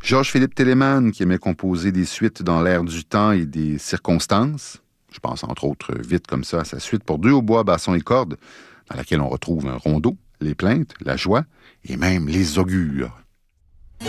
Georges-Philippe Telemann, qui aimait composer des suites dans l'air du temps et des circonstances. Je pense entre autres, vite comme ça, à sa suite pour 2 hautbois, basson et cordes, dans laquelle on retrouve un rondeau, les plaintes, la joie et même les augures.